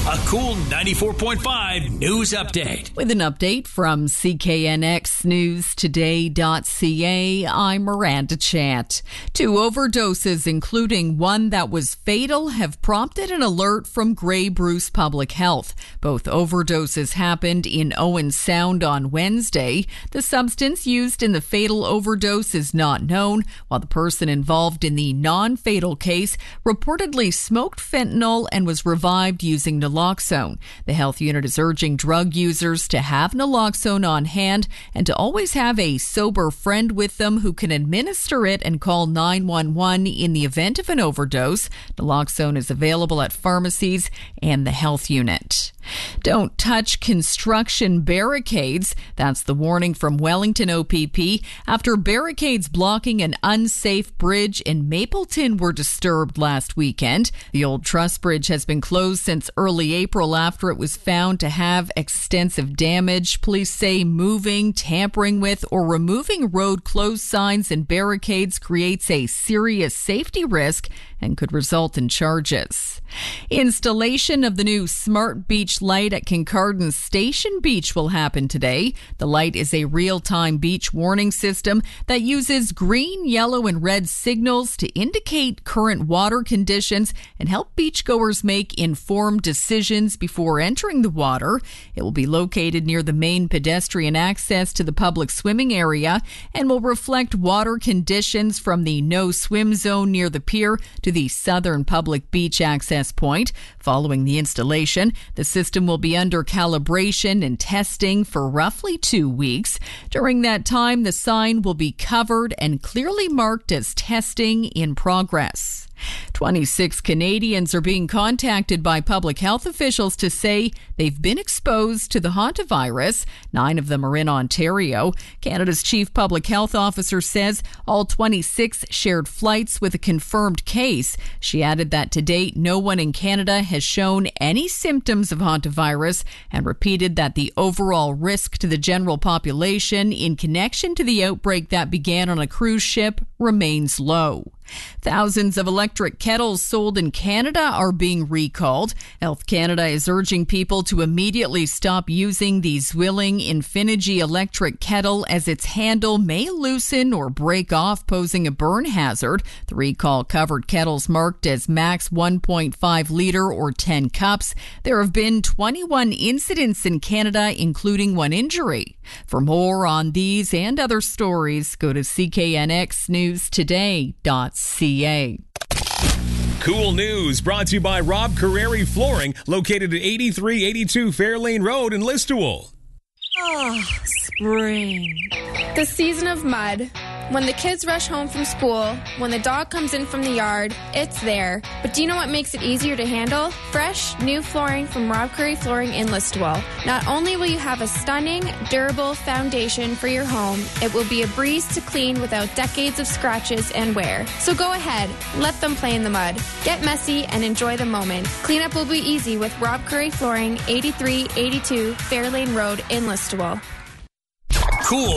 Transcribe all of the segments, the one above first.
A cool 94.5 news update. With an update from CKNXNewsToday.ca, I'm Miranda Chant. 2 overdoses, including one that was fatal, have prompted an alert from Grey Bruce Public Health. Both overdoses happened in Owen Sound on Wednesday. The substance used in the fatal overdose is not known, while the person involved in the non-fatal case reportedly smoked fentanyl and was revived using naloxone. The health unit is urging drug users to have naloxone on hand and to always have a sober friend with them who can administer it and call 911 in the event of an overdose. Naloxone is available at pharmacies and the health unit. Don't touch construction barricades. That's the warning from Wellington OPP after barricades blocking an unsafe bridge in Mapleton were disturbed last weekend. The old truss bridge has been closed since early April after it was found to have extensive damage. Police say moving, tampering with, or removing road closed signs and barricades creates a serious safety risk and could result in charges. Installation of the new Smart Beach light at Kincardine Station Beach will happen today. The light is a real-time beach warning system that uses green, yellow, and red signals to indicate current water conditions and help beachgoers make informed decisions before entering the water. It will be located near the main pedestrian access to the public swimming area and will reflect water conditions from the no swim zone near the pier to the southern public beach access point. Following the installation, the system will be under calibration and testing for roughly 2 weeks. During that time, the sign will be covered and clearly marked as testing in progress. 26 Canadians are being contacted by public health officials to say they've been exposed to the hantavirus. 9 of them are in Ontario. Canada's chief public health officer says all 26 shared flights with a confirmed case. She added that to date, no one in Canada has shown any symptoms of hantavirus and repeated that the overall risk to the general population in connection to the outbreak that began on a cruise ship remains low. Thousands of electric kettles sold in Canada are being recalled. Health Canada is urging people to immediately stop using the Zwilling Infinity electric kettle as its handle may loosen or break off, posing a burn hazard. The recall covered kettles marked as max 1.5 litre or 10 cups. There have been 21 incidents in Canada, including 1 injury. For more on these and other stories, go to CKNXNewsToday.ca. Cool news brought to you by Rob Carreri Flooring, located at 8382 Fairlane Road in Listowel. Oh, spring. The season of mud. When the kids rush home from school, when the dog comes in from the yard, it's there. But do you know what makes it easier to handle? Fresh, new flooring from Rob Curry Flooring in Listowel. Not only will you have a stunning, durable foundation for your home, it will be a breeze to clean without decades of scratches and wear. So go ahead, let them play in the mud. Get messy and enjoy the moment. Cleanup will be easy with Rob Curry Flooring, 8382 Fairlane Road in Listowel. Cool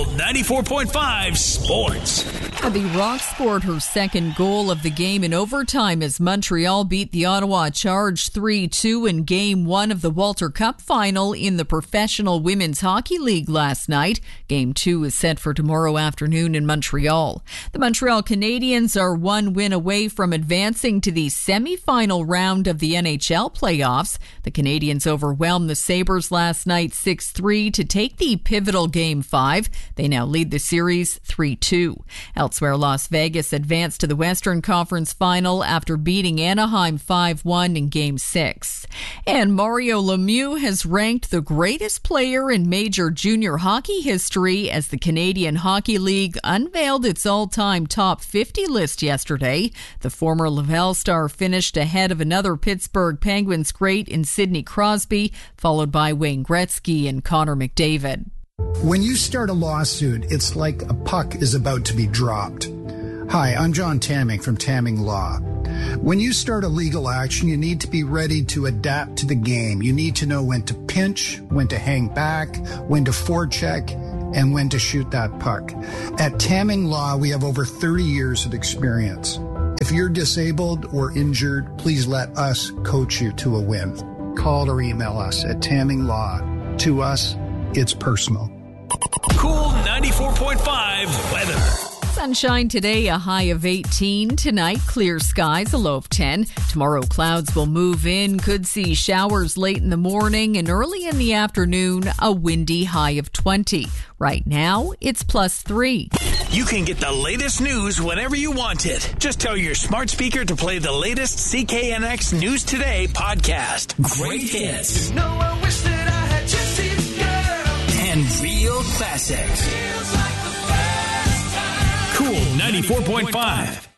94.5 Sports. The Rock scored her second goal of the game in overtime as Montreal beat the Ottawa Charge 3-2 in Game 1 of the Walter Cup final in the Professional Women's Hockey League last night. Game 2 is set for tomorrow afternoon in Montreal. The Montreal Canadiens are 1 win away from advancing to the semi-final round of the NHL playoffs. The Canadiens overwhelmed the Sabres last night 6-3 to take the pivotal Game 5. They now lead the series 3-2. Elsewhere, Las Vegas advanced to the Western Conference Final after beating Anaheim 5-1 in Game 6. And Mario Lemieux has ranked the greatest player in major junior hockey history as the Canadian Hockey League unveiled its all-time top 50 list yesterday. The former Laval star finished ahead of another Pittsburgh Penguins great in Sidney Crosby, followed by Wayne Gretzky and Connor McDavid. When you start a lawsuit, it's like a puck is about to be dropped. Hi, I'm John Tamming from Tamming Law. When you start a legal action, you need to be ready to adapt to the game. You need to know when to pinch, when to hang back, when to forecheck, and when to shoot that puck. At Tamming Law, we have over 30 years of experience. If you're disabled or injured, please let us coach you to a win. call or email us at Tamming Law. To us, it's personal. Cool 94.5 weather. Sunshine today, a high of 18. Tonight, clear skies, a low of 10. Tomorrow, clouds will move in. Could see showers late in the morning and early in the afternoon, a windy high of 20. Right now, it's +3. You can get the latest news whenever you want it. Just tell your smart speaker to play the latest CKNX News Today podcast. Great hits. You know, I wish that I had Jesse's girl. And real classics. Feels like the first time. Cool 94.5.